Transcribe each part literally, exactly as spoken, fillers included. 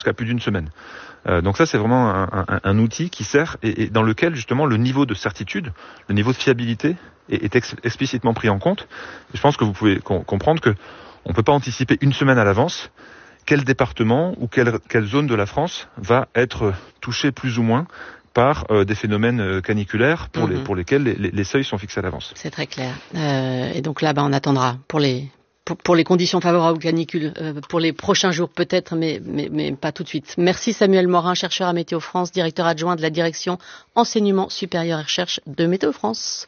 jusqu'à plus d'une semaine. Euh, donc ça, c'est vraiment un, un, un outil qui sert et, et dans lequel justement le niveau de certitude, le niveau de fiabilité est, est ex- explicitement pris en compte. Et je pense que vous pouvez com- comprendre que on peut pas anticiper une semaine à l'avance quel département ou quelle, quelle zone de la France va être touché plus ou moins par euh, des phénomènes euh, caniculaires pour, mmh. les, pour lesquels les, les, les seuils sont fixés à l'avance. C'est très clair. Euh, et donc là, bah, on attendra pour les, pour, pour les conditions favorables aux canicules, euh, pour les prochains jours peut-être, mais, mais, mais pas tout de suite. Merci Samuel Morin, chercheur à Météo France, directeur adjoint de la direction enseignement supérieur et recherche de Météo France.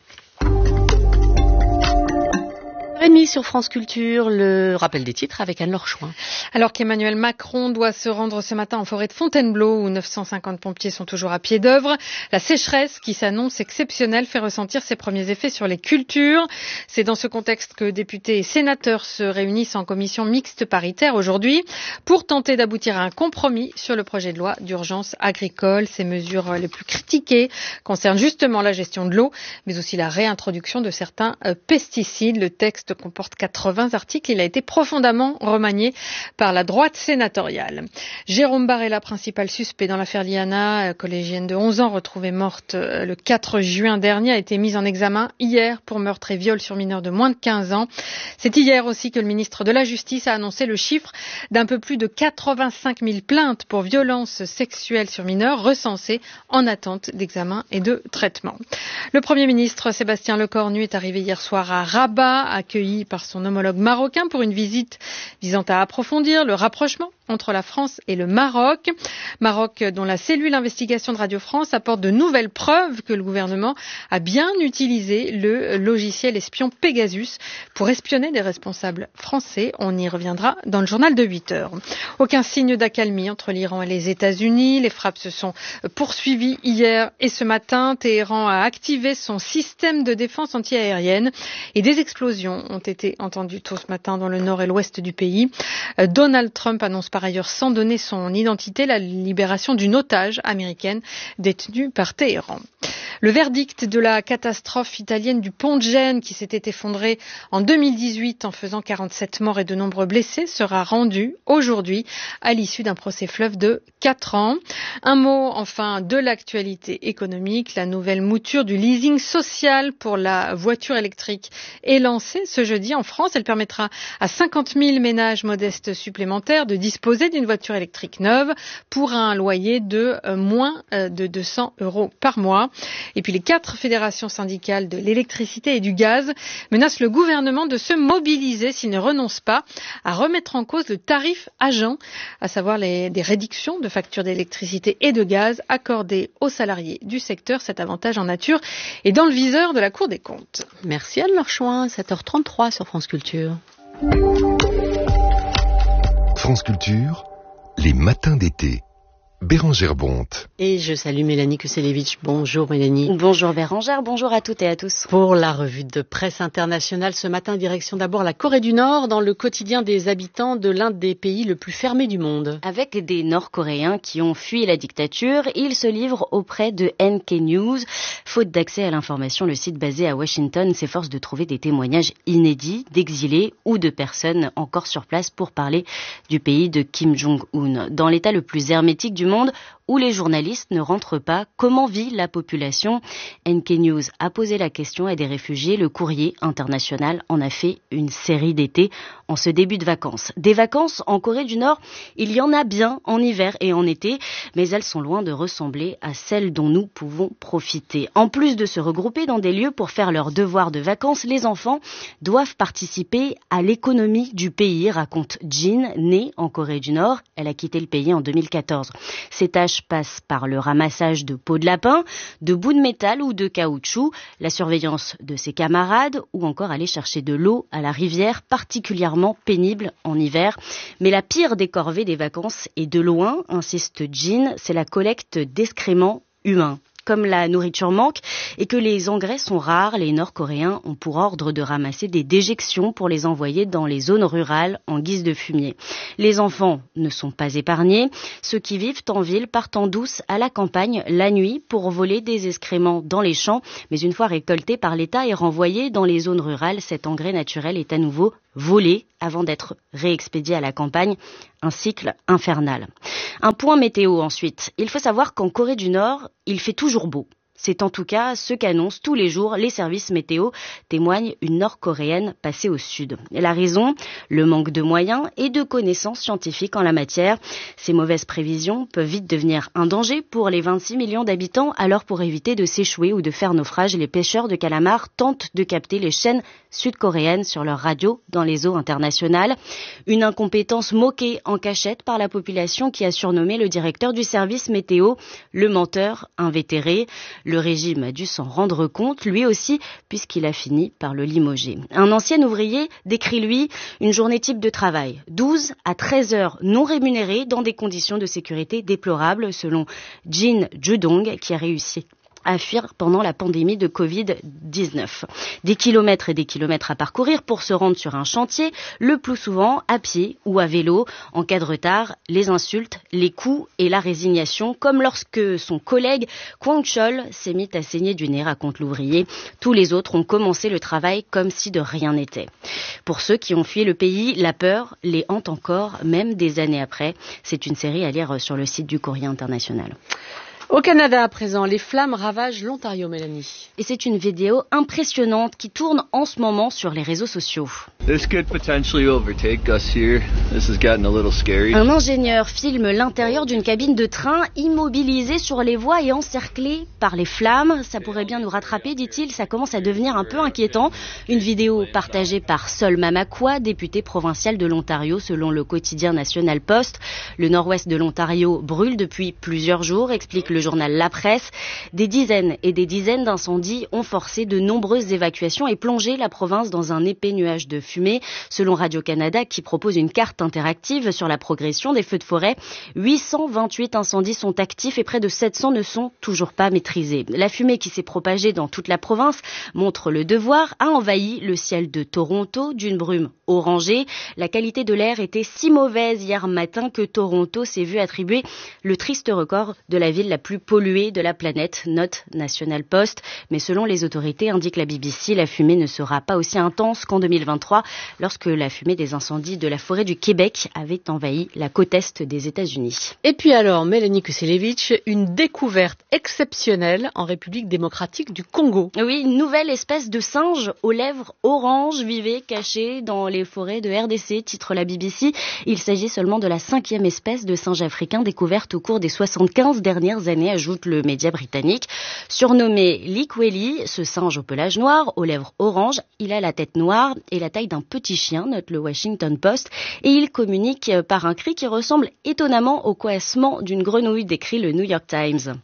Rémi sur France Culture, le rappel des titres avec Anne-Laure Chouin. Alors qu'Emmanuel Macron doit se rendre ce matin en forêt de Fontainebleau où neuf cent cinquante pompiers sont toujours à pied d'œuvre, la sécheresse qui s'annonce exceptionnelle fait ressentir ses premiers effets sur les cultures. C'est dans ce contexte que députés et sénateurs se réunissent en commission mixte paritaire aujourd'hui pour tenter d'aboutir à un compromis sur le projet de loi d'urgence agricole. Ces mesures les plus critiquées concernent justement la gestion de l'eau, mais aussi la réintroduction de certains pesticides. Le texte comporte quatre-vingts articles. Il a été profondément remanié par la droite sénatoriale. Jérôme Barella, principal suspect dans l'affaire Liana, collégienne de onze ans retrouvée morte le quatre juin dernier, a été mise en examen hier pour meurtre et viol sur mineur de moins de quinze ans. C'est hier aussi que le ministre de la Justice a annoncé le chiffre d'un peu plus de quatre-vingt-cinq mille plaintes pour violences sexuelles sur mineurs recensées en attente d'examen et de traitement. Le Premier ministre Sébastien Lecornu est arrivé hier soir à Rabat, accueilli par son homologue marocain pour une visite visant à approfondir le rapprochement entre la France et le Maroc. Maroc dont la cellule investigation de Radio France apporte de nouvelles preuves que le gouvernement a bien utilisé le logiciel espion Pegasus pour espionner des responsables français. On y reviendra dans le journal de huit heures. Aucun signe d'accalmie entre l'Iran et les États-Unis. Les frappes se sont poursuivies hier et ce matin. Téhéran a activé son système de défense antiaérienne et des explosions ont été entendues tôt ce matin dans le nord et l'ouest du pays. Donald Trump annonce par ailleurs sans donner son identité la libération d'une otage américaine détenue par Téhéran. Le verdict de la catastrophe italienne du pont de Gênes qui s'était effondré en deux mille dix-huit en faisant quarante-sept morts et de nombreux blessés sera rendu aujourd'hui à l'issue d'un procès fleuve de quatre ans. Un mot enfin de l'actualité économique. La nouvelle mouture du leasing social pour la voiture électrique est lancée ce jeudi en France. Elle permettra à cinquante mille ménages modestes supplémentaires de disposer d'une voiture électrique neuve pour un loyer de euh, moins euh, de deux cents euros par mois. Et puis les quatre fédérations syndicales de l'électricité et du gaz menacent le gouvernement de se mobiliser s'il ne renonce pas à remettre en cause le tarif agent, à savoir les, des réductions de factures d'électricité et de gaz accordées aux salariés du secteur. Cet avantage en nature est dans le viseur de la Cour des comptes. Merci Anne-Laure Chouin, sept heures trente-trois sur France Culture. France Culture, les matins d'été. Bérangère Bonte. Et je salue Mélanie Kuselevich. Bonjour Mélanie. Bonjour Bérangère, bonjour à toutes et à tous. Pour la revue de presse internationale ce matin, direction d'abord la Corée du Nord, dans le quotidien des habitants de l'un des pays le plus fermé du monde. Avec des Nord-Coréens qui ont fui la dictature, ils se livrent auprès de N K News. Faute d'accès à l'information, le site basé à Washington s'efforce de trouver des témoignages inédits d'exilés ou de personnes encore sur place pour parler du pays de Kim Jong-un. Dans l'état le plus hermétique du monde, monde où les journalistes ne rentrent pas, comment vit la population? N K News a posé la question à des réfugiés. Le Courrier international en a fait une série d'été en ce début de vacances. Des vacances en Corée du Nord, il y en a bien en hiver et en été, mais elles sont loin de ressembler à celles dont nous pouvons profiter. En plus de se regrouper dans des lieux pour faire leurs devoirs de vacances, les enfants doivent participer à l'économie du pays, raconte Jin, née en Corée du Nord. Elle a quitté le pays en deux mille quatorze. Ces tâches passent par le ramassage de peaux de lapin, de bouts de métal ou de caoutchouc, la surveillance de ses camarades ou encore aller chercher de l'eau à la rivière, particulièrement pénible en hiver. Mais la pire des corvées des vacances est de loin, insiste Jin, c'est la collecte d'excréments humains. Comme la nourriture manque et que les engrais sont rares, les Nord-Coréens ont pour ordre de ramasser des déjections pour les envoyer dans les zones rurales en guise de fumier. Les enfants ne sont pas épargnés. Ceux qui vivent en ville partent en douce à la campagne la nuit pour voler des excréments dans les champs. Mais une fois récoltés par l'État et renvoyés dans les zones rurales, cet engrais naturel est à nouveau volés avant d'être réexpédiés à la campagne. Un cycle infernal. Un point météo ensuite. Il faut savoir qu'en Corée du Nord, il fait toujours beau. C'est en tout cas ce qu'annoncent tous les jours les services météo, témoigne une Nord-Coréenne passée au sud. Et la raison, le manque de moyens et de connaissances scientifiques en la matière. Ces mauvaises prévisions peuvent vite devenir un danger pour les vingt-six millions d'habitants. Alors pour éviter de s'échouer ou de faire naufrage, les pêcheurs de calamars tentent de capter les chaînes sud-coréennes sur leur radio dans les eaux internationales. Une incompétence moquée en cachette par la population qui a surnommé le directeur du service météo le menteur invétéré. Le régime a dû s'en rendre compte, lui aussi, puisqu'il a fini par le limoger. Un ancien ouvrier décrit, lui, une journée type de travail. douze à treize heures non rémunérées dans des conditions de sécurité déplorables, selon Jin Judong, qui a réussi à fuir pendant la pandémie de covid dix-neuf. Des kilomètres et des kilomètres à parcourir pour se rendre sur un chantier, le plus souvent à pied ou à vélo. En cas de retard, les insultes, les coups et la résignation, comme lorsque son collègue Kwang Chol s'est mis à saigner du nez, raconte l'ouvrier. Tous les autres ont commencé le travail comme si de rien n'était. Pour ceux qui ont fui le pays, la peur les hante encore, même des années après. C'est une série à lire sur le site du Courrier international. Au Canada, à présent, les flammes ravagent l'Ontario, Mélanie. Et c'est une vidéo impressionnante qui tourne en ce moment sur les réseaux sociaux. This could potentially overtake us here. This has gotten a little scary. Un ingénieur filme l'intérieur d'une cabine de train immobilisée sur les voies et encerclée par les flammes. Ça pourrait bien nous rattraper, dit-il. Ça commence à devenir un peu inquiétant. Une vidéo partagée par Sol Mamakwa, député provincial de l'Ontario, selon le quotidien National Post. Le nord-ouest de l'Ontario brûle depuis plusieurs jours, explique le journal La Presse. Des dizaines et des dizaines d'incendies ont forcé de nombreuses évacuations et plongé la province dans un épais nuage de fumée. Selon Radio-Canada, qui propose une carte interactive sur la progression des feux de forêt, huit cent vingt-huit incendies sont actifs et près de sept cents ne sont toujours pas maîtrisés. La fumée qui s'est propagée dans toute la province montre le devoir, a envahi le ciel de Toronto d'une brume orangée. La qualité de l'air était si mauvaise hier matin que Toronto s'est vu attribuer le triste record de la ville la plus polluée de la planète, note National Post. Mais selon les autorités, indique la B B C, la fumée ne sera pas aussi intense qu'en deux mille vingt-trois, lorsque la fumée des incendies de la forêt du Québec avait envahi la côte est des États-Unis. Et puis alors, Mélanie Kuselevich, une découverte exceptionnelle en République démocratique du Congo. Oui, une nouvelle espèce de singe aux lèvres oranges vivait cachée dans les forêts de R D C, titre la B B C. Il s'agit seulement de la cinquième espèce de singe africain découverte au cours des soixante-quinze dernières années, ajoute le média britannique. Surnommé Likweli, ce singe au pelage noir, aux lèvres oranges, il a la tête noire et la taille d'un petit chien, note le Washington Post, et il communique par un cri qui ressemble étonnamment au coassement d'une grenouille, décrit le New York Times.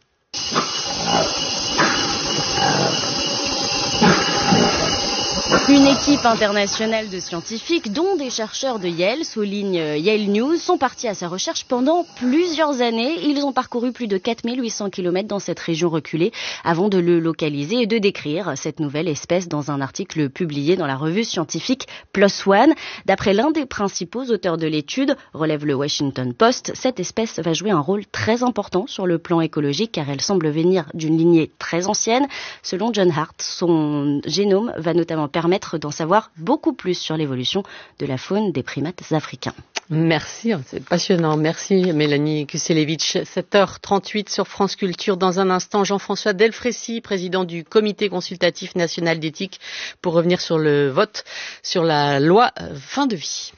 Une équipe internationale de scientifiques, dont des chercheurs de Yale, souligne Yale News, sont partis à sa recherche pendant plusieurs années. Ils ont parcouru plus de quatre mille huit cents kilomètres dans cette région reculée avant de le localiser et de décrire cette nouvelle espèce dans un article publié dans la revue scientifique PLOS ONE. D'après l'un des principaux auteurs de l'étude, relève le Washington Post, cette espèce va jouer un rôle très important sur le plan écologique car elle semble venir d'une lignée très ancienne. Selon John Hart, son génome va notamment permettre d'en savoir beaucoup plus sur l'évolution de la faune des primates africains. Merci, c'est passionnant. Merci Mélanie Kuselevich. sept heures trente-huit sur France Culture. Dans un instant, Jean-François Delfrécy, président du Comité consultatif national d'éthique, pour revenir sur le vote sur la loi fin de vie.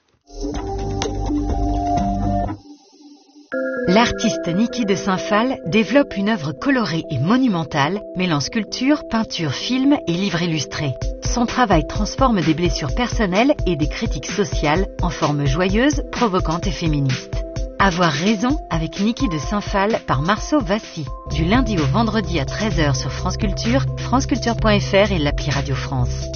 L'artiste Niki de Saint-Phal développe une œuvre colorée et monumentale, mêlant sculpture, peinture, film et livre illustré. Son travail transforme des blessures personnelles et des critiques sociales en formes joyeuses, provocantes et féministes. Avoir raison avec Niki de Saint-Phal par Marceau Vassy. Du lundi au vendredi à treize heures sur France Culture, franceculture point f r et l'appli Radio France.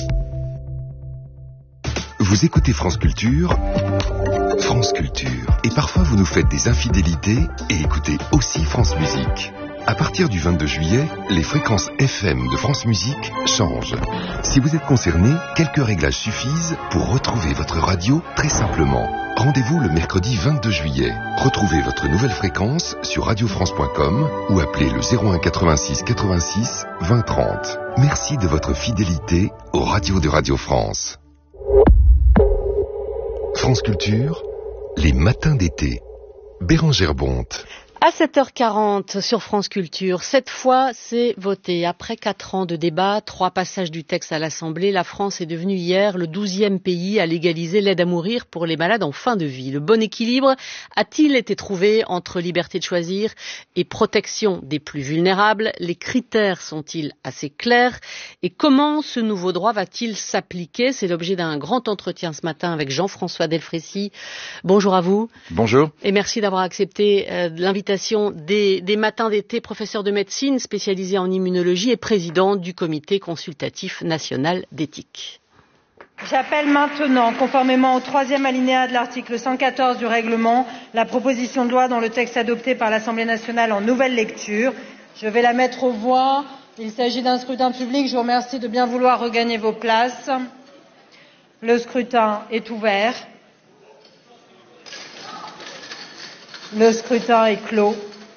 Vous écoutez France Culture, France Culture. Et parfois vous nous faites des infidélités et écoutez aussi France Musique. À partir du vingt-deux juillet, les fréquences F M de France Musique changent. Si vous êtes concerné, quelques réglages suffisent pour retrouver votre radio très simplement. Rendez-vous le mercredi vingt-deux juillet. Retrouvez votre nouvelle fréquence sur radio france point com ou appelez le zéro un quatre-vingt-six quatre-vingt-six vingt trente. Merci de votre fidélité aux radios de Radio France. France Culture, les matins d'été. Bérangère Bonte. À sept heures quarante sur France Culture, cette fois c'est voté. Après quatre ans de débat, trois passages du texte à l'Assemblée, la France est devenue hier le douzième pays à légaliser l'aide à mourir pour les malades en fin de vie. Le bon équilibre a-t-il été trouvé entre liberté de choisir et protection des plus vulnérables? Les critères sont-ils assez clairs? Et comment ce nouveau droit va-t-il s'appliquer? C'est l'objet d'un grand entretien ce matin avec Jean-François Delfrécy. Bonjour à vous. Bonjour. Et merci d'avoir accepté euh, l'invitation Des, des matins d'été, professeur de médecine spécialisé en immunologie et président du comité consultatif national d'éthique. J'appelle maintenant, conformément au troisième alinéa de l'article cent quatorze du règlement, la proposition de loi dans le texte adopté par l'Assemblée nationale en nouvelle lecture. Je vais la mettre aux voix. Il s'agit d'un scrutin public. Je vous remercie de bien vouloir regagner vos places. Le scrutin est ouvert. Le scrutin est clos.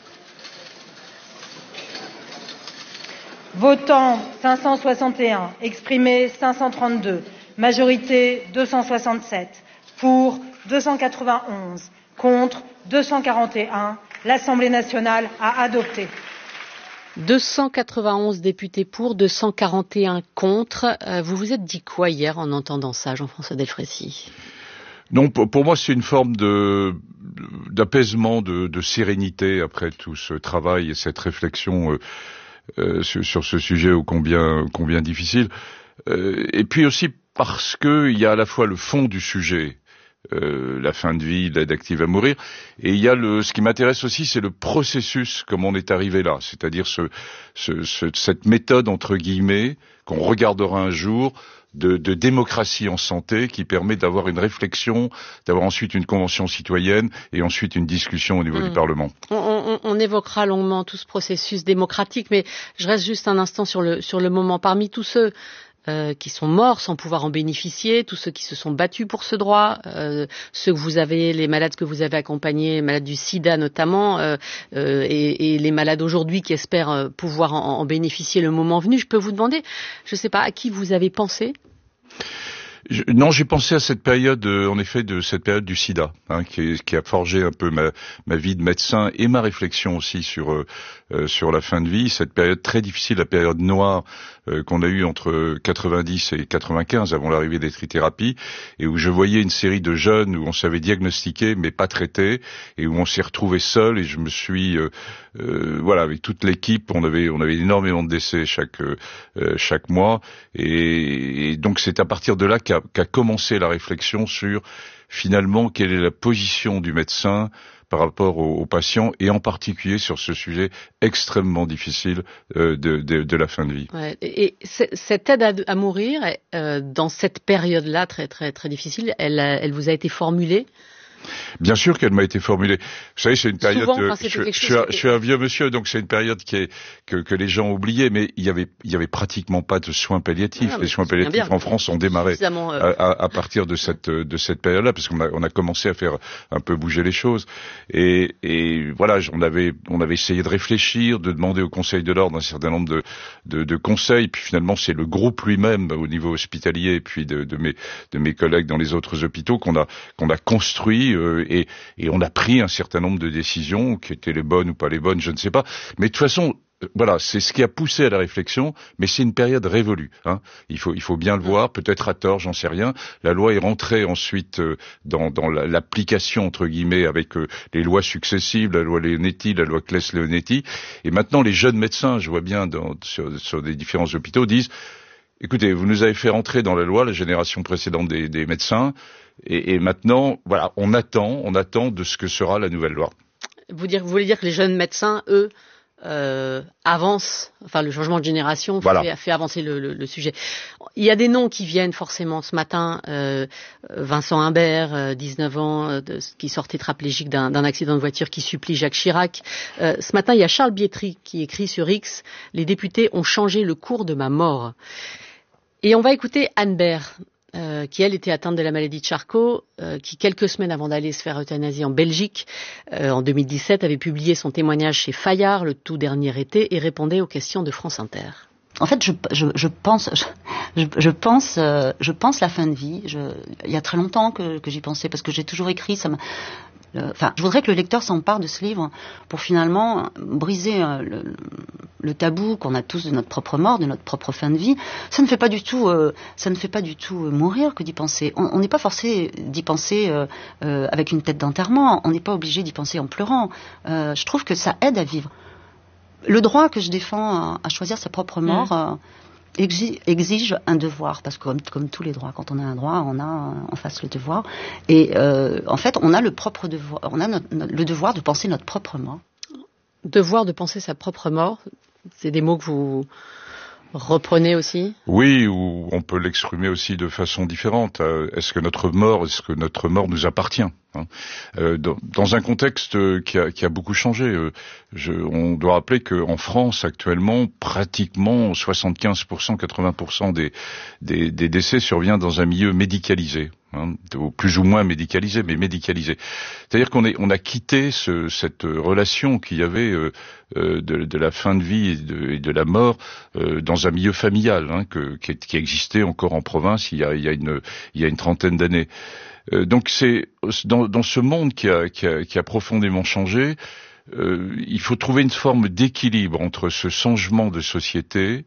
Votant cinq cent soixante et un, exprimé cinq cent trente-deux, majorité deux cent soixante-sept, pour deux cent quatre-vingt-onze, contre deux cent quarante et un, l'Assemblée nationale a adopté. deux cent quatre-vingt-onze députés pour, deux cent quarante et un contre. Euh, vous vous êtes dit quoi hier en entendant ça, Jean-François Delfrécy ? Non, pour moi, c'est une forme de d'apaisement, de, de sérénité après tout ce travail et cette réflexion euh, euh, sur, sur ce sujet ô combien, combien difficile. Euh, et puis aussi parce que il y a à la fois le fond du sujet, euh, la fin de vie, l'aide active à mourir, et il y a le, ce qui m'intéresse aussi, c'est le processus, comme on est arrivé là, c'est-à-dire ce, ce, ce, cette méthode entre guillemets qu'on regardera un jour. De, de démocratie en santé qui permet d'avoir une réflexion, d'avoir ensuite une convention citoyenne et ensuite une discussion au niveau mmh. du Parlement. On, on, on évoquera longuement tout ce processus démocratique, mais je reste juste un instant sur le, sur le moment. Parmi tous ceux euh, qui sont morts sans pouvoir en bénéficier, tous ceux qui se sont battus pour ce droit, euh, ceux que vous avez, les malades que vous avez accompagnés, les malades du sida notamment, euh, euh, et, et les malades aujourd'hui qui espèrent pouvoir en, en bénéficier le moment venu, je peux vous demander, je ne sais pas, à qui vous avez pensé ? Je, non, j'ai pensé à cette période, euh, en effet, de cette période du sida, hein, qui, qui a forgé un peu ma, ma vie de médecin et ma réflexion aussi sur euh, euh, sur la fin de vie. Cette période très difficile, la période noire euh, qu'on a eue entre quatre-vingt-dix et quatre-vingt-quinze, avant l'arrivée des trithérapies, et où je voyais une série de jeunes où on savait diagnostiquer mais pas traiter, et où on s'est retrouvé seul. Et je me suis, euh, euh, voilà, avec toute l'équipe, on avait on avait énormément de décès chaque euh, chaque mois, et, et donc c'est à partir de là qu'a qu'a commencé la réflexion sur, finalement, quelle est la position du médecin par rapport aux, aux patients, et en particulier sur ce sujet extrêmement difficile euh, de, de, de la fin de vie. Ouais, et, et cette aide à, à mourir, euh, dans cette période-là très très très difficile, elle, elle vous a été formulée ? Bien sûr qu'elle m'a été formulée. Vous savez, c'est une période. Souvent, euh, je, je, suis un, je suis un vieux monsieur, donc c'est une période qui est que, que les gens oubliaient. Mais il y avait, il y avait pratiquement pas de soins palliatifs. Non, les soins palliatifs en France ont démarré euh... à, à, à partir de cette de cette période-là, parce qu'on a on a commencé à faire un peu bouger les choses. Et, et voilà, on avait on avait essayé de réfléchir, de demander au Conseil de l'ordre un certain nombre de de, de conseils. Puis finalement, c'est le groupe lui-même au niveau hospitalier, et puis de, de mes de mes collègues dans les autres hôpitaux qu'on a qu'on a construit. Euh, et, et on a pris un certain nombre de décisions qui étaient les bonnes ou pas les bonnes, je ne sais pas. Mais de toute façon, voilà, c'est ce qui a poussé à la réflexion, mais c'est une période révolue. Hein. Il faut, il faut bien le voir, peut-être à tort, j'en sais rien. La loi est rentrée ensuite euh, dans, dans la, l'application, entre guillemets, avec euh, les lois successives, la loi Leonetti, la loi Claes-Leonetti. Et maintenant, les jeunes médecins, je vois bien dans, sur, sur des différents hôpitaux, disent « Écoutez, vous nous avez fait rentrer dans la loi, la génération précédente des, des médecins, Et, et maintenant, voilà, on attend, on attend de ce que sera la nouvelle loi. » Vous, dire, vous voulez dire que les jeunes médecins, eux, euh, avancent, enfin le changement de génération voilà. fait, fait avancer le, le, le sujet. Il y a des noms qui viennent forcément ce matin. Euh, Vincent Imbert, euh, dix-neuf ans, euh, de, qui sort tétraplégique d'un, d'un accident de voiture, qui supplie Jacques Chirac. Euh, ce matin, il y a Charles Bietri qui écrit sur X « Les députés ont changé le cours de ma mort ». Et on va écouter Anne Bert. Euh, qui elle était atteinte de la maladie de Charcot, euh, qui quelques semaines avant d'aller se faire euthanasier en Belgique, euh, en deux mille dix-sept, avait publié son témoignage chez Fayard le tout dernier été et répondait aux questions de France Inter. en fait, je, je, je pense, je, je pense, euh, je pense la fin de vie. Je, il y a très longtemps que, que j'y pensais parce que j'ai toujours écrit. Ça m'a, Enfin, je voudrais que le lecteur s'empare de ce livre pour finalement briser euh, le, le tabou qu'on a tous de notre propre mort, de notre propre fin de vie. Ça ne fait pas du tout, euh, ça ne fait pas du tout euh, mourir que d'y penser. On n'est pas forcé d'y penser euh, euh, avec une tête d'enterrement. On n'est pas obligé d'y penser en pleurant. Euh, je trouve que ça aide à vivre. Le droit que je défends à, à choisir sa propre mort. Mmh. Euh, Exige, exige un devoir, parce que comme, comme tous les droits, quand on a un droit, on a en face le devoir. Et euh, en fait, on a le propre devoir, on a notre, notre, le devoir de penser notre propre mort. Devoir de penser sa propre mort, c'est des mots que vous reprenez aussi ? Oui, ou on peut l'exprimer aussi de façon différente. Euh, est-ce que notre mort, est-ce que notre mort nous appartient ? Hein, euh, dans, dans un contexte euh, qui, a, qui a beaucoup changé, euh, je, on doit rappeler qu'en France actuellement, pratiquement soixante-quinze pour cent, quatre-vingts pour cent des, des, des décès survient dans un milieu médicalisé, hein, plus ou moins médicalisé, mais médicalisé. C'est-à-dire qu'on est, on a quitté ce, cette relation qu'il y avait euh, euh, de, de la fin de vie et de, et de la mort euh, dans un milieu familial, hein, que, qui, qui existait encore en province il y a, il y a une, il y a une trentaine d'années. Euh, donc c'est dans, dans ce monde qui a, qui a, qui a profondément changé, euh, il faut trouver une forme d'équilibre entre ce changement de société,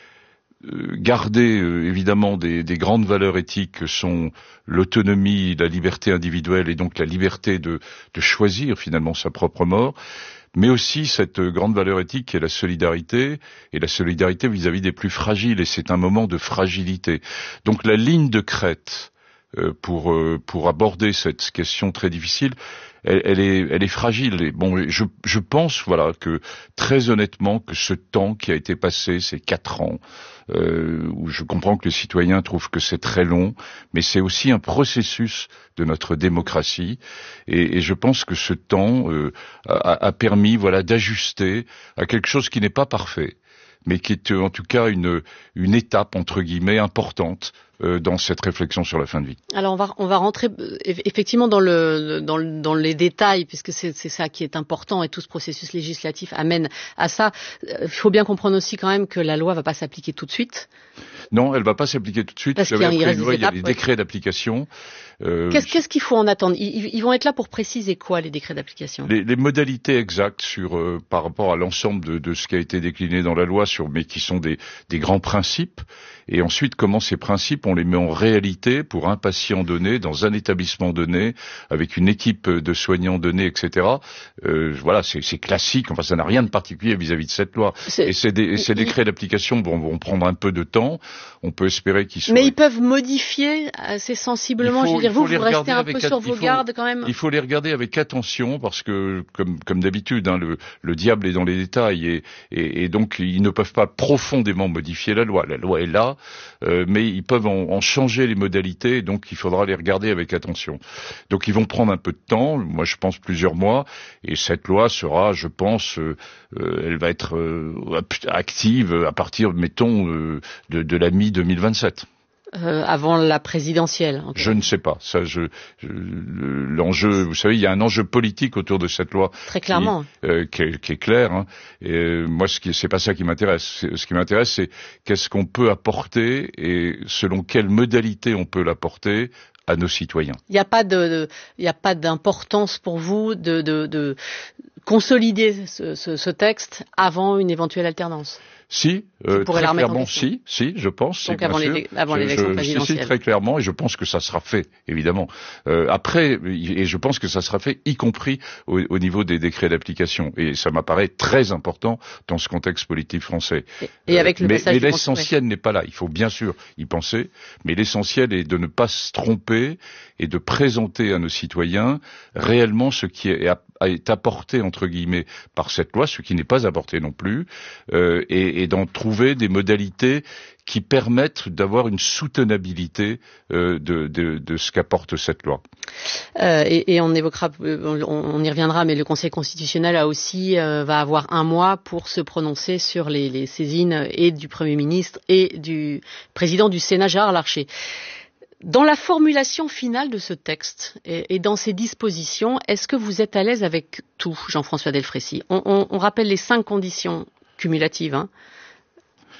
euh, garder euh, évidemment des, des grandes valeurs éthiques que sont l'autonomie, la liberté individuelle et donc la liberté de, de choisir finalement sa propre mort, mais aussi cette grande valeur éthique qui est la solidarité, et la solidarité vis-à-vis des plus fragiles, et c'est un moment de fragilité. Donc la ligne de crête pour pour aborder cette question très difficile, elle, elle est elle est fragile. Et bon, je je pense voilà que très honnêtement que ce temps qui a été passé, ces quatre ans, euh, où je comprends que les citoyens trouvent que c'est très long, mais c'est aussi un processus de notre démocratie, et, et je pense que ce temps euh, a, a permis voilà d'ajuster à quelque chose qui n'est pas parfait, mais qui est en tout cas une une étape entre guillemets importante euh, dans cette réflexion sur la fin de vie. Alors on va on va rentrer effectivement dans le dans le, dans les détails, puisque c'est c'est ça qui est important, et tout ce processus législatif amène à ça. Il faut bien comprendre aussi quand même que la loi va pas s'appliquer tout de suite. Non, elle va pas s'appliquer tout de suite. Parce qu'il y a, il reste des étapes, il y a des ouais. décrets d'application. Euh, qu'est-ce, qu'est-ce qu'il faut en attendre ? ils, ils vont être là pour préciser quoi, les décrets d'application ? Les, les modalités exactes sur euh, par rapport à l'ensemble de, de ce qui a été décliné dans la loi, sur mais qui sont des, des grands principes. Et ensuite, comment ces principes, on les met en réalité pour un patient donné, dans un établissement donné, avec une équipe de soignants donnée, et cetera. Euh, voilà, c'est, c'est classique. Enfin, ça n'a rien de particulier vis-à-vis de cette loi. C'est, et ces, dé, ces décrets d'application vont, vont prendre un peu de temps. On peut espérer qu'ils soient... Mais ils peuvent modifier assez sensiblement. Faut, je veux dire, vous, vous restez un peu sur vos gardes quand même. Il faut les regarder avec attention, parce que, comme, comme d'habitude, hein, le, le diable est dans les détails, et, et, et donc ils ne peuvent pas profondément modifier la loi. La loi est là, euh, mais ils peuvent en, en changer les modalités, donc il faudra les regarder avec attention. Donc ils vont prendre un peu de temps, moi je pense plusieurs mois, et cette loi sera, je pense, euh, euh, elle va être euh, active à partir, mettons, euh, de, de la mi deux mille vingt-sept. Euh, avant la présidentielle. Je ne sais pas. Ça, je, je, l'enjeu, vous savez, il y a un enjeu politique autour de cette loi. Très clairement. Qui, euh, qui, est, qui est clair. Hein. Et euh, moi, ce qui, c'est pas ça qui m'intéresse. C'est, ce qui m'intéresse, c'est qu'est-ce qu'on peut apporter et selon quelle modalité on peut l'apporter à nos citoyens. Il n'y a pas de, il n'y a pas d'importance pour vous de, de, de consolider ce, ce, ce texte avant une éventuelle alternance. Si, euh, très clairement, si, si, je pense. Donc si, avant, bien les, avant je, l'élection je, présidentielle. Si, si, très clairement, et je pense que ça sera fait, évidemment. Euh, après, et je pense que ça sera fait, y compris au, au niveau des décrets d'application. Et ça m'apparaît très important dans ce contexte politique français. Et, et avec le euh, message mais, mais du l'essentiel n'est pas là. Il faut bien sûr y penser, mais l'essentiel est de ne pas se tromper et de présenter à nos citoyens réellement ce qui est, est apporté, entre guillemets, par cette loi, ce qui n'est pas apporté non plus, euh, et, et d'en trouver des modalités qui permettent d'avoir une soutenabilité euh, de, de, de ce qu'apporte cette loi. Euh, et, et on évoquera, on, on y reviendra, mais le Conseil constitutionnel a aussi euh, va avoir un mois pour se prononcer sur les, les saisines et du Premier ministre et du président du Sénat, Gérard Larcher. Dans la formulation finale de ce texte et, et dans ses dispositions, est-ce que vous êtes à l'aise avec tout, Jean-François Delfraissy ? on, on, on rappelle les cinq conditions cumulatives, hein.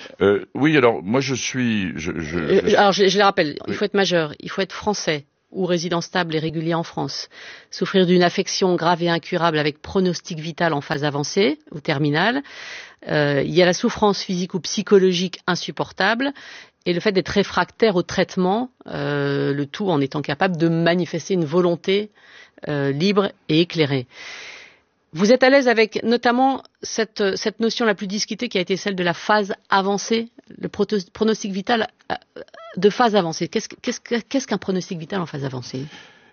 euh, Oui, alors moi je suis... Je, je, je... Alors je, je les rappelle, il faut être majeur, il faut être français ou résident stable et régulier en France, souffrir d'une affection grave et incurable avec pronostic vital en phase avancée ou terminale, euh, il y a la souffrance physique ou psychologique insupportable, et le fait d'être réfractaire au traitement, euh, le tout en étant capable de manifester une volonté euh, libre et éclairée. Vous êtes à l'aise avec notamment cette, cette notion la plus discutée qui a été celle de la phase avancée, le proto- pronostic vital de phase avancée. Qu'est-ce, qu'est-ce, qu'est-ce qu'un pronostic vital en phase avancée ?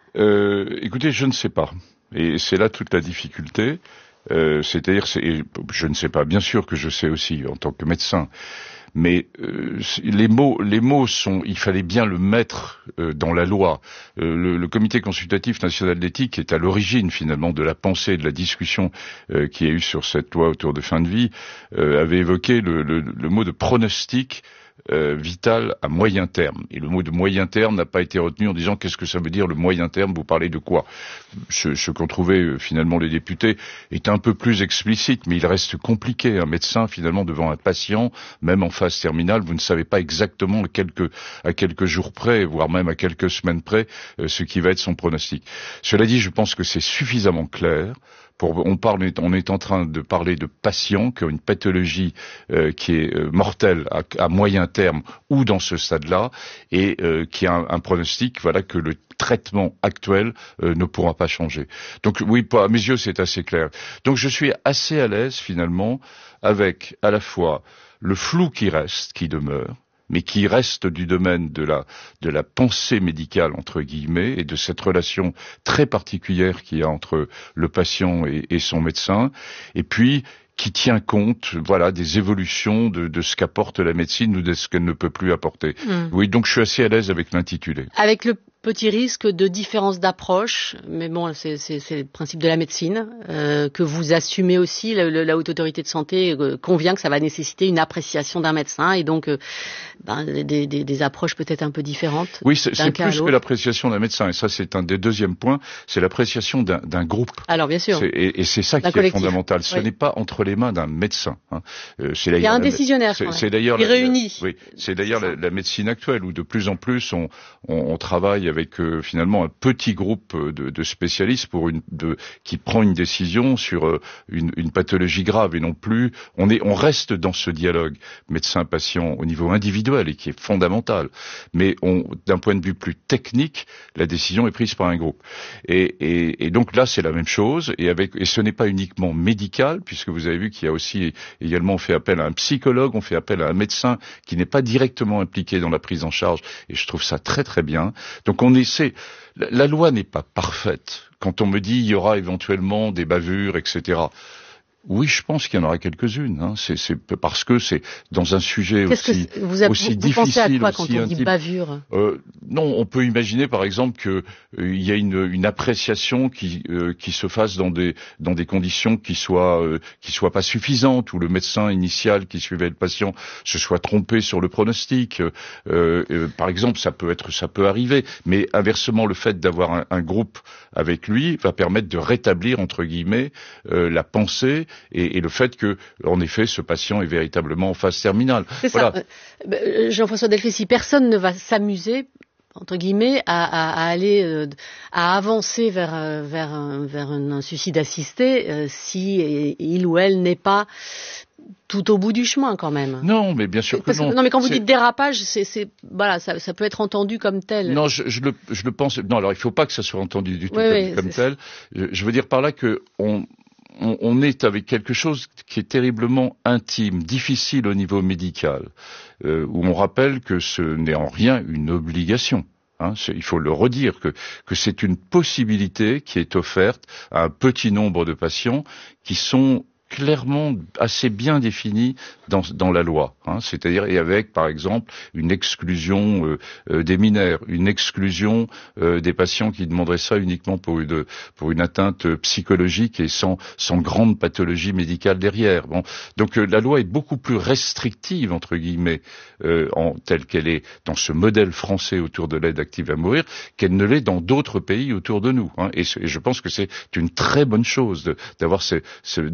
euh, Écoutez, je ne sais pas. Et c'est là toute la difficulté. Euh, c'est-à-dire, c'est, je ne sais pas, bien sûr que je sais aussi en tant que médecin. Mais euh, les mots, les mots sont, il fallait bien le mettre euh, dans la loi. Euh, le, le Comité consultatif national d'éthique est à l'origine finalement de la pensée, de la discussion euh, qui a eu sur cette loi autour de fin de vie, euh, avait évoqué le, le, le mot de pronostic euh, vital à moyen terme. Et le mot de moyen terme n'a pas été retenu en disant qu'est-ce que ça veut dire le moyen terme, vous parlez de quoi ? Ce, ce qu'ont trouvé euh, finalement les députés est un peu plus explicite, mais il reste compliqué. Un médecin finalement devant un patient, même en phase terminale, vous ne savez pas exactement à quelques, à quelques jours près, voire même à quelques semaines près, euh, ce qui va être son pronostic. Cela dit, je pense que c'est suffisamment clair. Pour, on, parle, on est en train de parler de patients qui ont une pathologie euh, qui est euh, mortelle à, à moyen terme ou dans ce stade-là et euh, qui a un, un pronostic, voilà, que le traitement actuel euh, ne pourra pas changer. Donc oui, à mes yeux, c'est assez clair. Donc je suis assez à l'aise finalement avec à la fois le flou qui reste, qui demeure, mais qui reste du domaine de la, de la pensée médicale, entre guillemets, et de cette relation très particulière qu'il y a entre le patient et, et son médecin, et puis qui tient compte, voilà, des évolutions de, de ce qu'apporte la médecine ou de ce qu'elle ne peut plus apporter. Mmh. Oui, donc je suis assez à l'aise avec l'intitulé. Avec le petit risque de différence d'approche, mais bon, c'est, c'est, c'est le principe de la médecine, euh, que vous assumez aussi, la, la haute autorité de santé euh, convient que ça va nécessiter une appréciation d'un médecin et donc euh, ben, des, des, des approches peut-être un peu différentes. Oui, c'est, c'est plus que l'appréciation d'un médecin, et ça c'est un des deuxièmes points, c'est l'appréciation d'un, d'un groupe. Alors bien sûr. C'est, et, et c'est ça qui collectif. Est fondamental. Ce oui. n'est pas entre les mains d'un médecin. Hein. Euh, c'est Il y a un la, décisionnaire. C'est, quand même. c'est d'ailleurs Il la, réunit. La, oui, c'est d'ailleurs la, la médecine actuelle où de plus en plus on, on, on travaille avec euh, finalement un petit groupe de, de spécialistes pour une, de, qui prend une décision sur euh, une, une pathologie grave et non plus. On est, on reste dans ce dialogue médecin-patient au niveau individuel et qui est fondamental. Mais on, d'un point de vue plus technique, la décision est prise par un groupe. Et, et, et donc là, c'est la même chose. Et avec, et ce n'est pas uniquement médical, puisque vous avez vu qu'il y a aussi également on fait appel à un psychologue, on fait appel à un médecin qui n'est pas directement impliqué dans la prise en charge. Et je trouve ça très très bien. Donc on essaie. La, la loi n'est pas parfaite. Quand on me dit il y aura éventuellement des bavures, et cetera. Oui, je pense qu'il y en aura quelques-unes. Hein. C'est, c'est parce que c'est dans un sujet Qu'est-ce aussi, que vous, avez, aussi vous difficile, pensez à quoi quand aussi on intime. dit bavure euh, Non, on peut imaginer par exemple que euh, il y a une, une appréciation qui euh, qui se fasse dans des dans des conditions qui soient euh, qui soient pas suffisantes, où le médecin initial qui suivait le patient se soit trompé sur le pronostic. Euh, euh, par exemple, ça peut être ça peut arriver, mais inversement, le fait d'avoir un, un groupe avec lui va permettre de rétablir entre guillemets euh, la pensée. Et, et le fait que, en effet, ce patient est véritablement en phase terminale. C'est voilà. ça. Euh, Jean-François Delfecy, personne ne va s'amuser, entre guillemets, à, à, à aller, euh, à avancer vers, euh, vers, un, vers un suicide assisté euh, si il ou elle n'est pas tout au bout du chemin, quand même. Non, mais bien sûr Parce que non. Que, non, mais quand vous c'est... dites dérapage, c'est, c'est voilà, ça, ça peut être entendu comme tel. Non, je, je, le, je le pense. Non, alors il ne faut pas que ça soit entendu du tout oui, comme, oui, comme tel. Je, je veux dire par là que on. On est avec quelque chose qui est terriblement intime, difficile au niveau médical, euh, où on rappelle que ce n'est en rien une obligation. Hein, il faut le redire, que, que c'est une possibilité qui est offerte à un petit nombre de patients qui sont clairement assez bien définis dans, dans la loi, hein, c'est-à-dire et avec par exemple une exclusion euh, euh, des mineurs, une exclusion euh, des patients qui demanderaient ça uniquement pour une pour une atteinte psychologique et sans sans grande pathologie médicale derrière. Bon, donc euh, la loi est beaucoup plus restrictive entre guillemets euh, en telle qu'elle est dans ce modèle français autour de l'aide active à mourir qu'elle ne l'est dans d'autres pays autour de nous. Hein, et, et je pense que c'est une très bonne chose de, d'avoir ce, ce, de mis un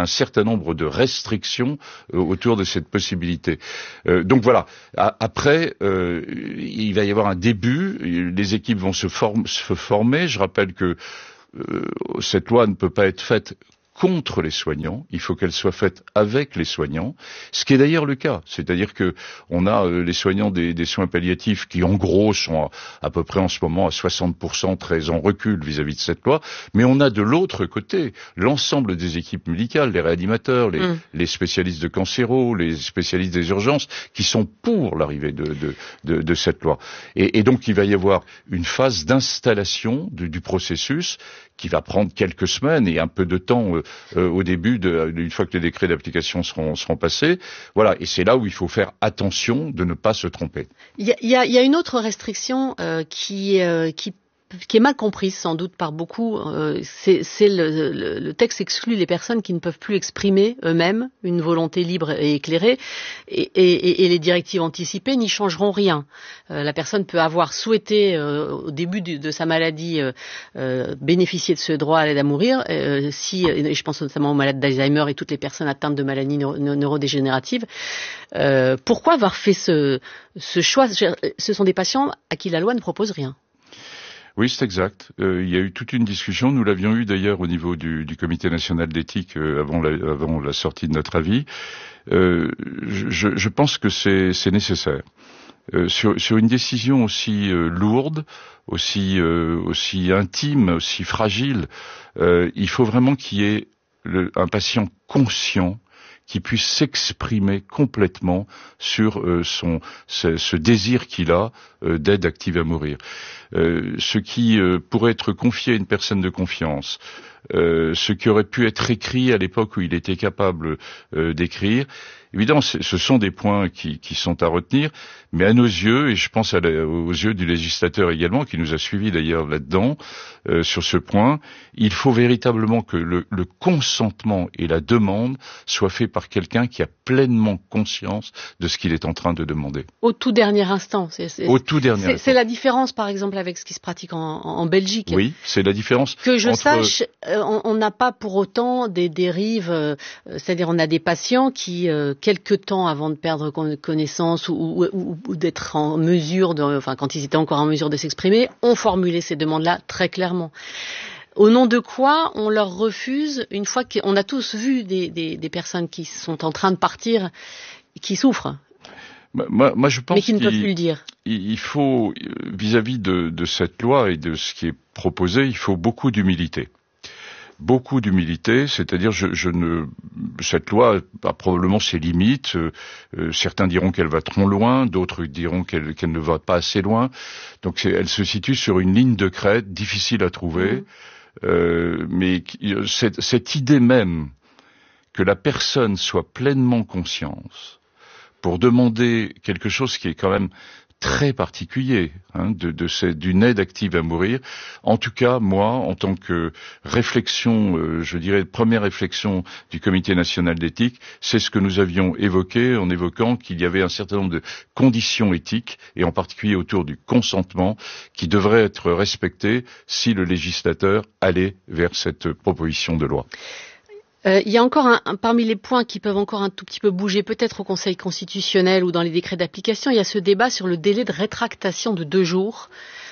un certain nombre de restrictions euh, autour de cette possibilité. Euh, donc voilà. A- après, euh, il va y avoir un début. Les équipes vont se, form- se former. Je rappelle que euh, cette loi ne peut pas être faite contre les soignants, il faut qu'elle soit faite avec les soignants, ce qui est d'ailleurs le cas. C'est-à-dire que on a euh, les soignants des, des soins palliatifs qui, en gros, sont à, à peu près en ce moment à soixante pour cent très en recul vis-à-vis de cette loi, mais on a de l'autre côté l'ensemble des équipes médicales, les réanimateurs, les, mmh. les spécialistes de cancéro, les spécialistes des urgences, qui sont pour l'arrivée de, de, de, de cette loi. Et, et donc, il va y avoir une phase d'installation du, du processus qui va prendre quelques semaines et un peu de temps euh, euh, au début, de, une fois que les décrets d'application seront, seront passés. Voilà, et c'est là où il faut faire attention de ne pas se tromper. Il y a, il y a, il y a une autre restriction euh, qui, euh, qui qui est mal comprise sans doute par beaucoup, euh, c'est, c'est le, le, le texte exclut les personnes qui ne peuvent plus exprimer eux-mêmes une volonté libre et éclairée, et, et, et les directives anticipées n'y changeront rien. Euh, la personne peut avoir souhaité euh, au début de, de sa maladie euh, euh, bénéficier de ce droit à l'aide à mourir, euh, si, et je pense notamment aux malades d'Alzheimer et toutes les personnes atteintes de maladies neuro, neurodégénératives. Euh, pourquoi avoir fait ce, ce choix? Ce sont des patients à qui la loi ne propose rien. Oui, c'est exact. Euh, il y a eu toute une discussion. Nous l'avions eu d'ailleurs au niveau du, du Comité national d'éthique euh, avant, la, avant la sortie de notre avis. Euh, je, je pense que c'est, c'est nécessaire. Euh, sur, sur une décision aussi euh, lourde, aussi, euh, aussi intime, aussi fragile, euh, il faut vraiment qu'il y ait le, un patient conscient qui puisse s'exprimer complètement sur euh, son ce, ce désir qu'il a euh, d'aide active à mourir. Euh, ce qui euh, pourrait être confié à une personne de confiance, euh, ce qui aurait pu être écrit à l'époque où il était capable euh, d'écrire, évidemment, ce sont des points qui, qui sont à retenir, mais à nos yeux, et je pense à la, aux yeux du législateur également, qui nous a suivis d'ailleurs là-dedans, euh, sur ce point, il faut véritablement que le, le consentement et la demande soient faits par quelqu'un qui a pleinement conscience de ce qu'il est en train de demander. Au tout dernier instant. C'est, c'est, Au tout dernier c'est, instant. C'est la différence, par exemple, avec ce qui se pratique en, en Belgique. Oui, c'est la différence. Que je entre... sache, euh, on n'a pas pour autant des dérives, euh, c'est-à-dire on a des patients qui, euh, quelques temps avant de perdre connaissance ou, ou, ou, ou d'être en mesure, de, enfin quand ils étaient encore en mesure de s'exprimer, ont formulé ces demandes-là très clairement. Au nom de quoi on leur refuse, une fois qu'on a tous vu des, des, des personnes qui sont en train de partir, qui souffrent. Moi, moi, je pense mais qui ne peuvent plus le dire. Il faut, vis-à-vis de, de cette loi et de ce qui est proposé, il faut beaucoup d'humilité. Beaucoup d'humilité, c'est-à-dire je, je ne cette loi a probablement ses limites. Euh, certains diront qu'elle va trop loin, d'autres diront qu'elle, qu'elle ne va pas assez loin. Donc elle se situe sur une ligne de crête difficile à trouver. Mmh. Euh, mais cette, cette idée même que la personne soit pleinement consciente pour demander quelque chose qui est quand même très particulier, hein, de, de cette, d'une aide active à mourir. En tout cas, moi, en tant que réflexion, euh, je dirais première réflexion du Comité national d'éthique, c'est ce que nous avions évoqué en évoquant qu'il y avait un certain nombre de conditions éthiques, et en particulier autour du consentement, qui devraient être respectées si le législateur allait vers cette proposition de loi. Euh, il y a encore un, un, parmi les points qui peuvent encore un tout petit peu bouger, peut-être au Conseil constitutionnel ou dans les décrets d'application, il y a ce débat sur le délai de rétractation de deux jours.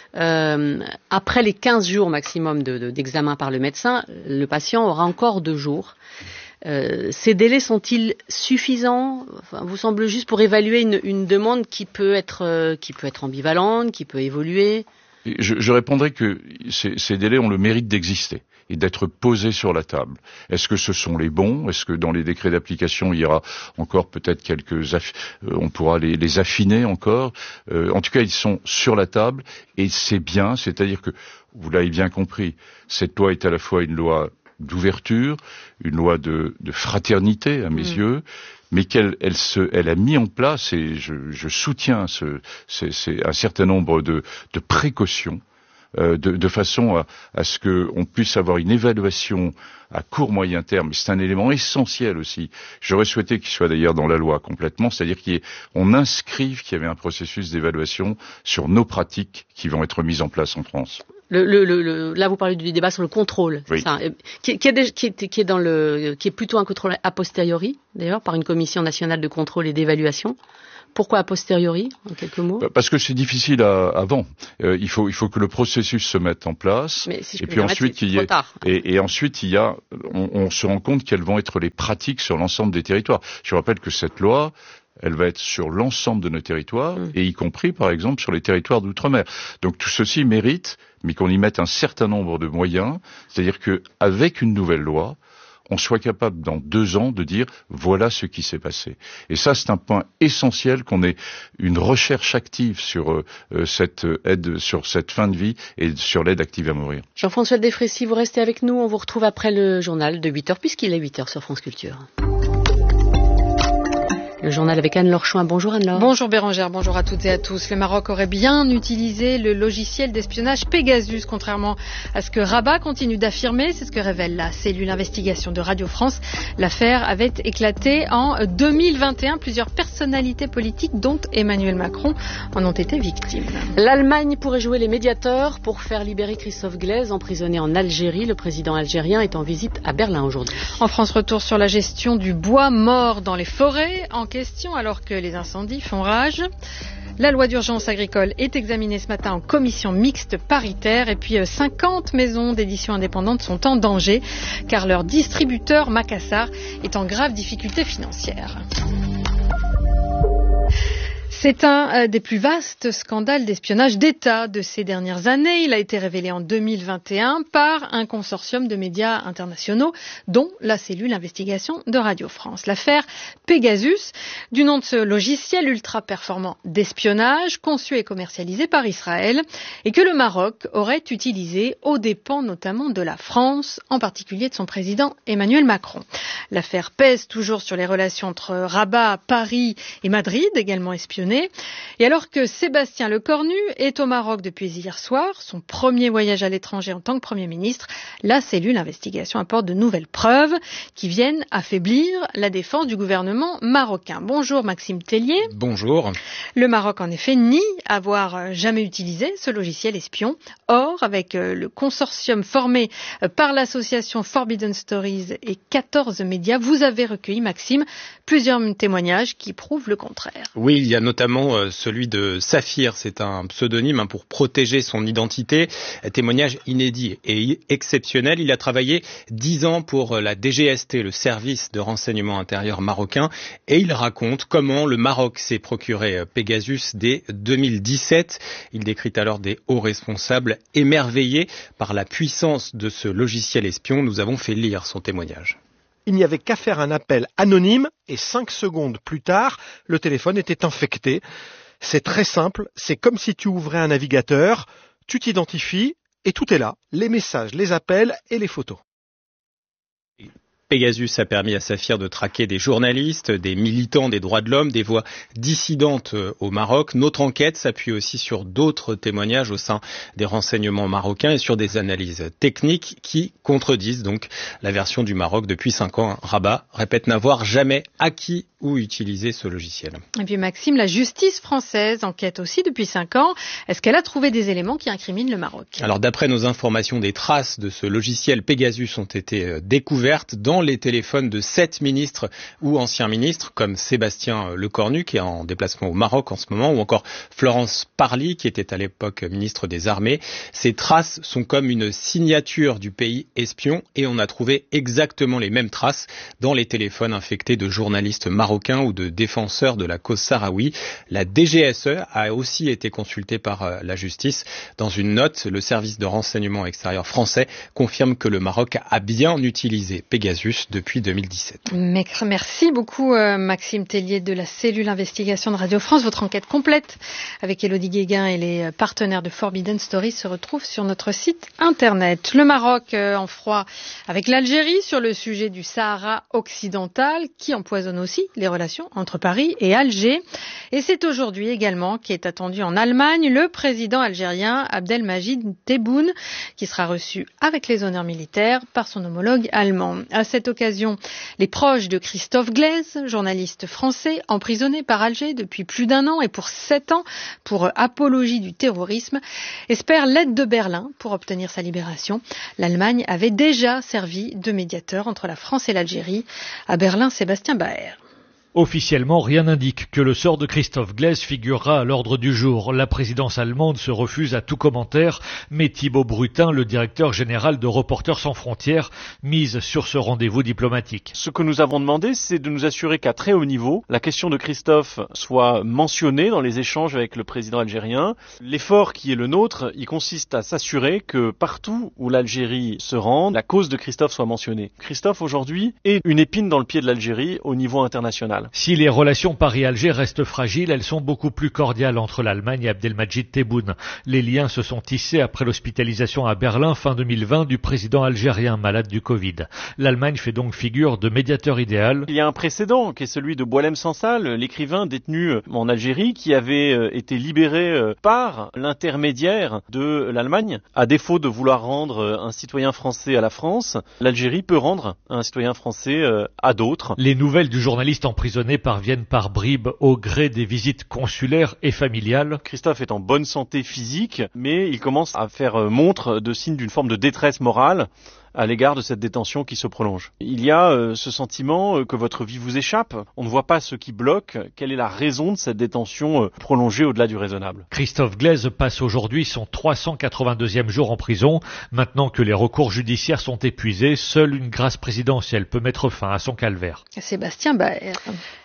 Euh, après les quinze jours maximum de, de, d'examen par le médecin, le patient aura encore deux jours. Euh, ces délais sont-ils suffisants? Enfin, vous semble juste pour évaluer une, une demande qui peut être, euh, qui peut être ambivalente, qui peut évoluer? Je, je répondrai que ces, ces délais ont le mérite d'exister et d'être posés sur la table. Est-ce que ce sont les bons? Est-ce que dans les décrets d'application, il y aura encore peut-être quelques... Aff... Euh, on pourra les, les affiner encore. Euh, en tout cas, ils sont sur la table et c'est bien. C'est-à-dire que, vous l'avez bien compris, cette loi est à la fois une loi d'ouverture, une loi de, de fraternité à mes mmh. yeux, mais qu'elle elle se, elle a mis en place, et je, je soutiens ce, c'est, c'est un certain nombre de, de précautions, euh, de, de façon à, à ce qu'on puisse avoir une évaluation à court moyen terme. C'est un élément essentiel aussi. J'aurais souhaité qu'il soit d'ailleurs dans la loi complètement, c'est-à-dire qu'on inscrive qu'il y avait un processus d'évaluation sur nos pratiques qui vont être mises en place en France. Le, le, le, là, vous parlez du débat sur le contrôle, oui. ça, qui, qui, est, qui, est, qui est dans le, qui est plutôt un contrôle a posteriori, d'ailleurs, par une commission nationale de contrôle et d'évaluation. Pourquoi a posteriori, en quelques mots? Parce que c'est difficile à, avant. Euh, il faut, il faut que le processus se mette en place. Mais si je et puis ensuite, il y a, et, et ensuite, il y a, on, on se rend compte quelles vont être les pratiques sur l'ensemble des territoires. Je rappelle que cette loi, elle va être sur l'ensemble de nos territoires, mmh. et y compris, par exemple, sur les territoires d'outre-mer. Donc tout ceci mérite, mais qu'on y mette un certain nombre de moyens. C'est-à-dire que, avec une nouvelle loi, on soit capable dans deux ans de dire voilà ce qui s'est passé. Et ça, c'est un point essentiel, qu'on ait une recherche active sur euh, cette aide, sur cette fin de vie et sur l'aide active à mourir. Jean-François Delfraissy, vous restez avec nous. On vous retrouve après le journal de huit heures, puisqu'il est huit heures sur France Culture. Le journal avec Anne-Laure Chouin. Bonjour Anne-Laure. Bonjour Bérangère, bonjour à toutes et à tous. Le Maroc aurait bien utilisé le logiciel d'espionnage Pegasus, contrairement à ce que Rabat continue d'affirmer. C'est ce que révèle la cellule investigation de Radio France. L'affaire avait éclaté en deux mille vingt et un. Plusieurs personnalités politiques, dont Emmanuel Macron, en ont été victimes. L'Allemagne pourrait jouer les médiateurs pour faire libérer Christophe Glaise, emprisonné en Algérie. Le président algérien est en visite à Berlin aujourd'hui. En France, retour sur la gestion du bois mort dans les forêts. En question alors que les incendies font rage. La loi d'urgence agricole est examinée ce matin en commission mixte paritaire et puis cinquante maisons d'édition indépendantes sont en danger car leur distributeur Macassar est en grave difficulté financière. C'est un des plus vastes scandales d'espionnage d'État de ces dernières années. Il a été révélé en deux mille vingt et un par un consortium de médias internationaux, dont la cellule investigation de Radio France. L'affaire Pegasus, du nom de ce logiciel ultra performant d'espionnage, conçu et commercialisé par Israël, et que le Maroc aurait utilisé aux dépens notamment de la France, en particulier de son président Emmanuel Macron. L'affaire pèse toujours sur les relations entre Rabat, Paris et Madrid, également espionnées. Et alors que Sébastien Lecornu est au Maroc depuis hier soir, son premier voyage à l'étranger en tant que Premier ministre, la cellule investigation apporte de nouvelles preuves qui viennent affaiblir la défense du gouvernement marocain. Bonjour Maxime Tellier. Bonjour. Le Maroc en effet nie avoir jamais utilisé ce logiciel espion. Or, avec le consortium formé par l'association Forbidden Stories et quatorze médias, vous avez recueilli, Maxime, plusieurs témoignages qui prouvent le contraire. Oui, il y a notamment celui de Saphir, c'est un pseudonyme pour protéger son identité. Un témoignage inédit et exceptionnel. Il a travaillé dix ans pour la D G S T, le service de renseignement intérieur marocain, et il raconte comment le Maroc s'est procuré Pegasus dès deux mille dix-sept. Il décrit alors des hauts responsables émerveillés par la puissance de ce logiciel espion. Nous avons fait lire son témoignage. Il n'y avait qu'à faire un appel anonyme et cinq secondes plus tard, le téléphone était infecté. C'est très simple, c'est comme si tu ouvrais un navigateur, tu t'identifies et tout est là, les messages, les appels et les photos. Pegasus a permis à Saphir de traquer des journalistes, des militants des droits de l'homme, des voix dissidentes au Maroc. Notre enquête s'appuie aussi sur d'autres témoignages au sein des renseignements marocains et sur des analyses techniques qui contredisent donc la version du Maroc depuis cinq ans. Rabat répète n'avoir jamais acquis ou utilisé ce logiciel. Et puis Maxime, la justice française enquête aussi depuis cinq ans. Est-ce qu'elle a trouvé des éléments qui incriminent le Maroc ? Alors d'après nos informations, des traces de ce logiciel Pegasus ont été découvertes dans les téléphones de sept ministres ou anciens ministres, comme Sébastien Lecornu, qui est en déplacement au Maroc en ce moment, ou encore Florence Parly, qui était à l'époque ministre des Armées. Ces traces sont comme une signature du pays espion, et on a trouvé exactement les mêmes traces dans les téléphones infectés de journalistes marocains ou de défenseurs de la cause sahraoui. La D G S E a aussi été consultée par la justice. Dans une note, le service de renseignement extérieur français confirme que le Maroc a bien utilisé Pegasus depuis deux mille dix-sept. Merci beaucoup Maxime Tellier de la cellule investigation de Radio France. Votre enquête complète avec Élodie Guéguin et les partenaires de Forbidden Stories se retrouve sur notre site internet. Le Maroc en froid avec l'Algérie sur le sujet du Sahara occidental qui empoisonne aussi les les relations entre Paris et Alger. Et c'est aujourd'hui également qu'est attendu en Allemagne le président algérien Abdelmadjid Tebboune, qui sera reçu avec les honneurs militaires par son homologue allemand. À cette occasion, les proches de Christophe Glaise, journaliste français emprisonné par Alger depuis plus d'un an et pour sept ans pour apologie du terrorisme, espèrent l'aide de Berlin pour obtenir sa libération. L'Allemagne avait déjà servi de médiateur entre la France et l'Algérie. À Berlin, Sébastien Baer. Officiellement, rien n'indique que le sort de Christophe Glaise figurera à l'ordre du jour. La présidence allemande se refuse à tout commentaire, mais Thibaut Brutin, le directeur général de Reporters sans frontières, mise sur ce rendez-vous diplomatique. Ce que nous avons demandé, c'est de nous assurer qu'à très haut niveau, la question de Christophe soit mentionnée dans les échanges avec le président algérien. L'effort qui est le nôtre, il consiste à s'assurer que partout où l'Algérie se rend, la cause de Christophe soit mentionnée. Christophe, aujourd'hui, est une épine dans le pied de l'Algérie au niveau international. Si les relations Paris-Alger restent fragiles, elles sont beaucoup plus cordiales entre l'Allemagne et Abdelmadjid Tebboune. Les liens se sont tissés après l'hospitalisation à Berlin fin deux mille vingt du président algérien malade du Covid. L'Allemagne fait donc figure de médiateur idéal. Il y a un précédent qui est celui de Boualem Sansal, l'écrivain détenu en Algérie qui avait été libéré par l'intermédiaire de l'Allemagne. À défaut de vouloir rendre un citoyen français à la France, l'Algérie peut rendre un citoyen français à d'autres. Les nouvelles du journaliste en prison parviennent par bribes au gré des visites consulaires et familiales. Christophe est en bonne santé physique, mais il commence à faire montre de signes d'une forme de détresse morale à l'égard de cette détention qui se prolonge. Il y a euh, ce sentiment euh, que votre vie vous échappe. On ne voit pas ce qui bloque. Quelle est la raison de cette détention euh, prolongée au-delà du raisonnable ? Christophe Glaise passe aujourd'hui son trois cent quatre-vingt-deuxième jour en prison. Maintenant que les recours judiciaires sont épuisés, seule une grâce présidentielle peut mettre fin à son calvaire. Sébastien Baer.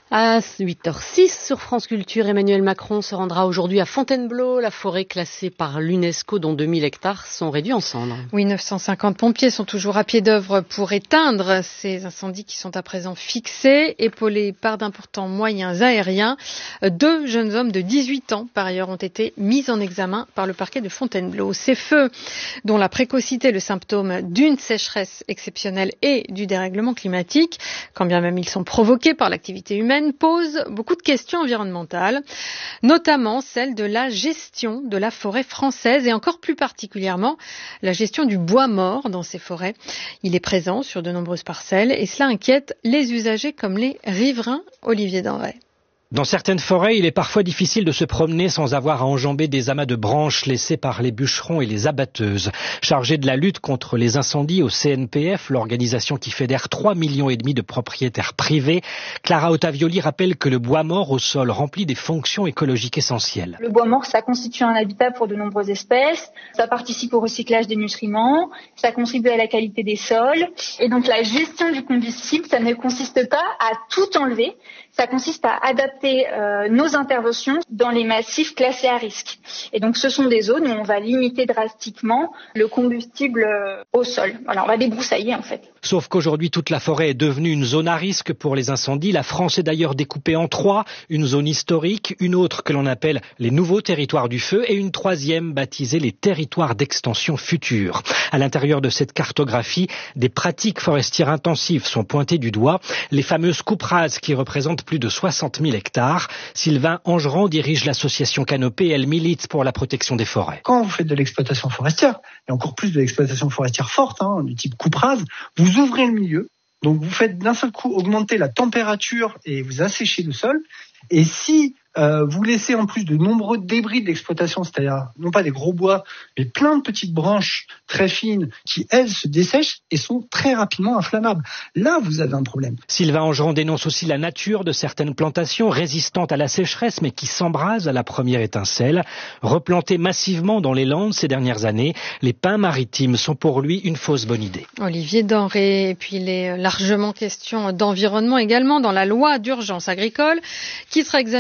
À huit heures six sur France Culture, Emmanuel Macron se rendra aujourd'hui à Fontainebleau, la forêt classée par l'UNESCO dont deux mille hectares sont réduits en cendres. Oui, neuf cent cinquante pompiers sont toujours à pied d'œuvre pour éteindre ces incendies qui sont à présent fixés, épaulés par d'importants moyens aériens. Deux jeunes hommes de dix-huit ans, par ailleurs, ont été mis en examen par le parquet de Fontainebleau. Ces feux, dont la précocité est le symptôme d'une sécheresse exceptionnelle et du dérèglement climatique, quand bien même ils sont provoqués par l'activité humaine, pose beaucoup de questions environnementales, notamment celle de la gestion de la forêt française et encore plus particulièrement la gestion du bois mort dans ces forêts. Il est présent sur de nombreuses parcelles et cela inquiète les usagers comme les riverains. Olivier Denray. Dans certaines forêts, il est parfois difficile de se promener sans avoir à enjamber des amas de branches laissés par les bûcherons et les abatteuses. Chargée de la lutte contre les incendies au C N P F, l'organisation qui fédère trois millions et demi de propriétaires privés, Clara Ottavioli rappelle que le bois mort au sol remplit des fonctions écologiques essentielles. Le bois mort, ça constitue un habitat pour de nombreuses espèces, ça participe au recyclage des nutriments, ça contribue à la qualité des sols. Et donc la gestion du combustible, ça ne consiste pas à tout enlever, ça consiste à adapter Euh, nos interventions dans les massifs classés à risque. Et donc ce sont des zones où on va limiter drastiquement le combustible euh, au sol. Voilà, on va débroussailler en fait. Sauf qu'aujourd'hui toute la forêt est devenue une zone à risque pour les incendies. La France est d'ailleurs découpée en trois, une zone historique, une autre que l'on appelle les nouveaux territoires du feu et une troisième baptisée les territoires d'extension future. À l'intérieur de cette cartographie, des pratiques forestières intensives sont pointées du doigt, les fameuses coupes rases qui représentent plus de soixante mille hectares. Sylvain Angeran dirige l'association Canopée, elle milite pour la protection des forêts. Quand vous faites de l'exploitation forestière, et encore plus de l'exploitation forestière forte, hein, du type coupe rase, vous ouvrez le milieu, donc vous faites d'un seul coup augmenter la température et vous asséchez le sol. Et si euh, vous laissez en plus de nombreux débris de l'exploitation, c'est-à-dire non pas des gros bois, mais plein de petites branches très fines qui, elles, se dessèchent et sont très rapidement inflammables. Là, vous avez un problème. Sylvain Angeran dénonce aussi la nature de certaines plantations résistantes à la sécheresse, mais qui s'embrasent à la première étincelle. Replantées massivement dans les Landes ces dernières années, les pins maritimes sont pour lui une fausse bonne idée. Olivier Denré, et puis il est largement question d'environnement également dans la loi d'urgence agricole qui sera examinée aujourd'hui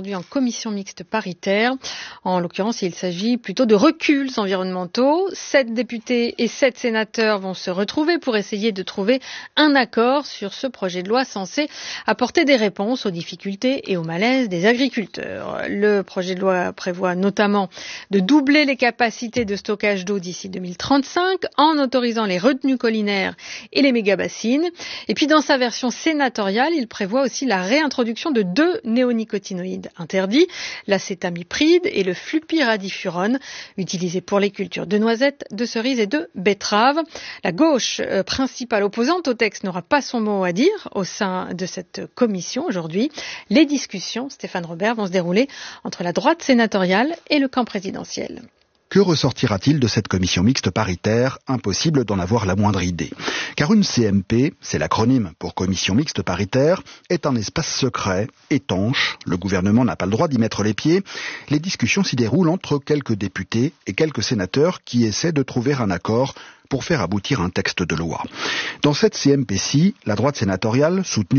aujourd'hui en commission mixte paritaire. En l'occurrence, il s'agit plutôt de reculs environnementaux. Sept députés et sept sénateurs vont se retrouver pour essayer de trouver un accord sur ce projet de loi censé apporter des réponses aux difficultés et au malaise des agriculteurs. Le projet de loi prévoit notamment de doubler les capacités de stockage d'eau d'ici deux mille trente-cinq en autorisant les retenues collinaires et les méga-bassines. Et puis dans sa version sénatoriale, il prévoit aussi la réintroduction de deux néonicotinoïdes interdits, l'acétamipride et le flupiradifurone, utilisés pour les cultures de noisettes, de cerises et de betteraves. La gauche, euh, principale opposante au texte, n'aura pas son mot à dire au sein de cette commission aujourd'hui. Les discussions, Stéphane Robert, vont se dérouler entre la droite sénatoriale et le camp présidentiel. Que ressortira-t-il de cette commission mixte paritaire? Impossible d'en avoir la moindre idée. Car une C M P, c'est l'acronyme pour commission mixte paritaire, est un espace secret, étanche. Le gouvernement n'a pas le droit d'y mettre les pieds. Les discussions s'y déroulent entre quelques députés et quelques sénateurs qui essaient de trouver un accord pour faire aboutir un texte de loi. Dans cette C M P-ci, la droite sénatoriale, soutenue